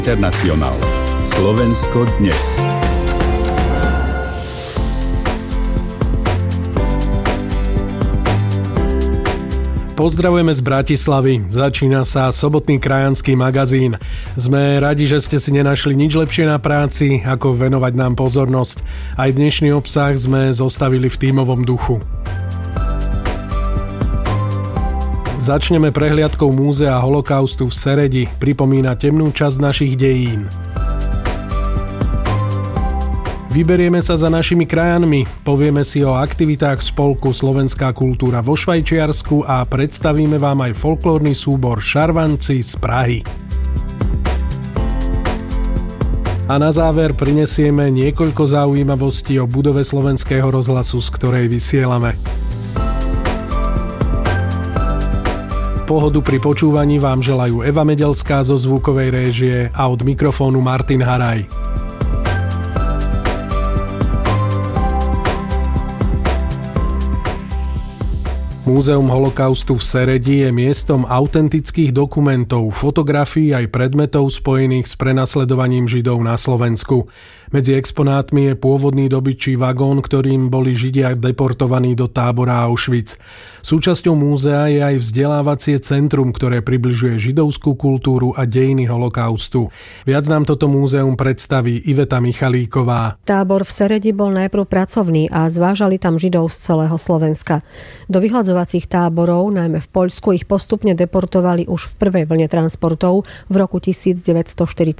Internacionál. Slovensko dnes. Pozdravujeme z Bratislavy. Začína sa sobotný krajanský magazín. Sme radi, že ste si nenašli nič lepšie na práci, ako venovať nám pozornosť. Aj dnešný obsah sme zostavili v tímovom duchu. Začneme prehliadkou Múzea holokaustu v Seredi. Pripomína temnú časť našich dejín. Vyberieme sa za našimi krajanmi, povieme si o aktivitách spolku Slovenská kultúra vo Švajčiarsku a predstavíme vám aj folklórny súbor Šarvanci z Prahy. A na záver prinesieme niekoľko zaujímavostí o budove Slovenského rozhlasu, z ktorej vysielame. Pohodu pri počúvaní vám želajú Eva Medelská zo zvukovej réžie a od mikrofónu Martin Haraj. Múzeum holokaustu v Seredi je miestom autentických dokumentov, fotografií aj predmetov spojených s prenasledovaním Židov na Slovensku. Medzi exponátmi je pôvodný dobytčí vagón, ktorým boli Židia deportovaní do tábora Auschwitz. Súčasťou múzea je aj vzdelávacie centrum, ktoré približuje židovskú kultúru a dejiny holokaustu. Viac nám toto múzeum predstaví Iveta Michalíková. Tábor v Seredi bol najprv pracovný a zvážali tam Židov z celého Slovenska. Do vyhľadzovacích táborov, najmä v Poľsku, ich postupne deportovali už v prvej vlne transportov v roku 1942.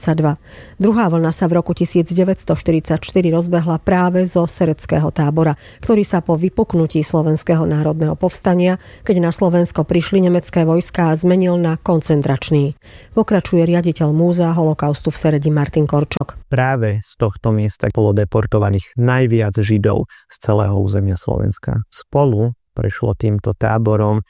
Druhá vlna sa v roku 1944 rozbehla práve zo seredského tábora, ktorý sa po vypuknutí Slovenského národného povstania, keď na Slovensko prišli nemecké vojská, zmenil na koncentračný. Pokračuje riaditeľ Múzea holokaustu v Seredi Martin Korčok. Práve z tohto miesta bolo deportovaných najviac Židov z celého územia Slovenska. Spolu prešlo týmto táborom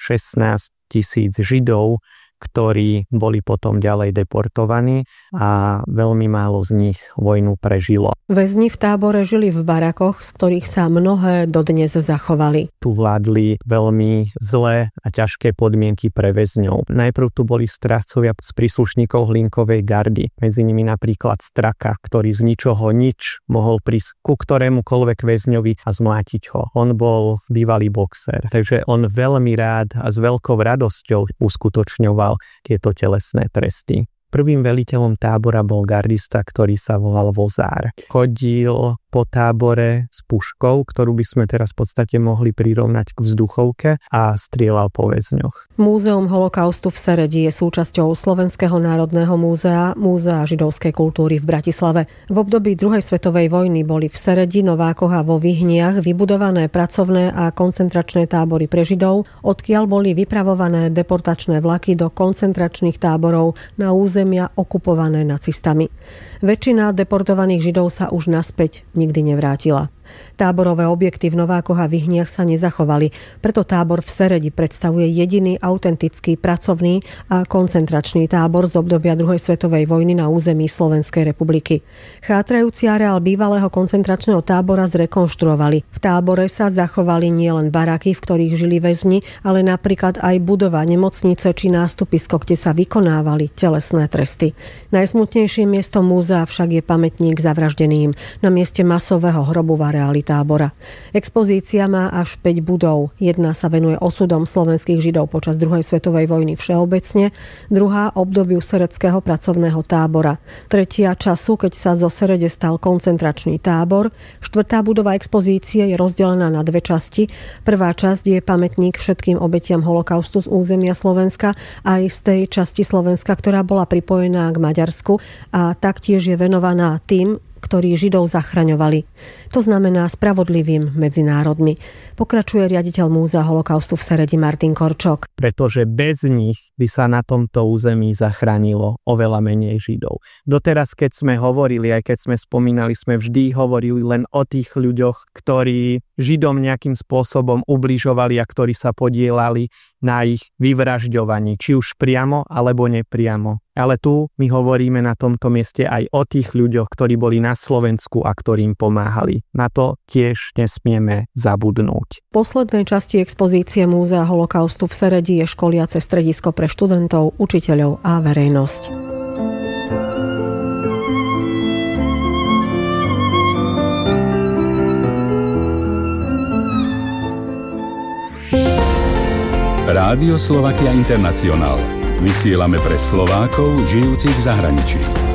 16 000 Židov, ktorí boli potom ďalej deportovaní a veľmi málo z nich vojnu prežilo. Väzni v tábore žili v barakoch, z ktorých sa mnohé dodnes zachovali. Tu vládli veľmi zlé a ťažké podmienky pre väzňov. Najprv tu boli strážcovia z príslušníkov Hlinkovej gardy, medzi nimi napríklad Straka, ktorý z ničoho nič mohol prísť ku ktorémukoľvek väzňovi a zmlátiť ho. On bol bývalý boxer, takže on veľmi rád a s veľkou radosťou uskutočňoval tieto telesné tresty. Prvým veliteľom tábora bol gardista, ktorý sa volal Vozár. Chodil po tábore s puškou, ktorú by sme teraz v podstate mohli prirovnať k vzduchovke, a strieľal po väzňoch. Múzeum holokaustu v Seredi je súčasťou Slovenského národného múzea, Múzea židovskej kultúry v Bratislave. V období druhej svetovej vojny boli v Seredi, Novákoch a vo Vyhniach vybudované pracovné a koncentračné tábory pre Židov, odkiaľ boli vypravované deportačné vlaky do koncentračných táborov na územia okupované nacistami. Väčšina deportovaných Židov sa už naspäť nikdy nevrátila. Táborové objekty v Novákoch a Vyhniach sa nezachovali, preto tábor v Seredi predstavuje jediný autentický pracovný a koncentračný tábor z obdobia druhej svetovej vojny na území Slovenskej republiky. Chátrajúci areál bývalého koncentračného tábora zrekonštruovali. V tábore sa zachovali nielen baraky, v ktorých žili väzni, ale napríklad aj budova nemocnice či nástupisko, kde sa vykonávali telesné tresty. Najsmutnejším miestom múzea však je pamätník zavraždeným na mieste masového hrobu v areáli tábora. Expozícia má až 5 budov. Jedna sa venuje osudom slovenských Židov počas druhej svetovej vojny všeobecne, druhá obdobiu seredského pracovného tábora, tretia času, keď sa zo Serede stal koncentračný tábor, štvrtá budova expozície je rozdelená na dve časti. Prvá časť je pamätník všetkým obetiam holokaustu z územia Slovenska, aj z tej časti Slovenska, ktorá bola pripojená k Maďarsku, a taktiež je venovaná tým, ktorí Židov zachraňovali. To znamená spravodlivým medzi národmi. Pokračuje riaditeľ Múzea holokaustu v Seredi Martin Korčok. Pretože bez nich by sa na tomto území zachránilo oveľa menej Židov. Doteraz, keď sme hovorili, aj keď sme spomínali, sme vždy hovorili len o tých ľuďoch, ktorí Židom nejakým spôsobom ubližovali a ktorí sa podieľali na ich vyvražďovaní, či už priamo alebo nepriamo. Ale tu my hovoríme na tomto mieste aj o tých ľuďoch, ktorí boli na Slovensku a ktorým pomáhali. Na to tiež nesmieme zabudnúť. V poslednej časti expozície Múzea holokaustu v Seredi je školiace stredisko pre študentov, učiteľov a verejnosť. Rádio Slovakia International. Vysielame pre Slovákov žijúcich v zahraničí.